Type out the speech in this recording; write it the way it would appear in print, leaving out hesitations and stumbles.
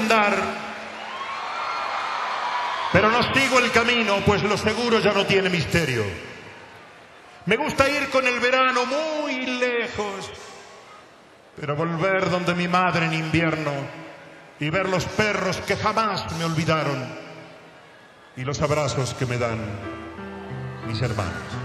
andar, pero no sigo el camino, pues lo seguro ya no tiene misterio. Me gusta ir con el verano muy lejos, pero volver donde mi madre en invierno y ver los perros que jamás me olvidaron y los abrazos que me dan mis hermanos.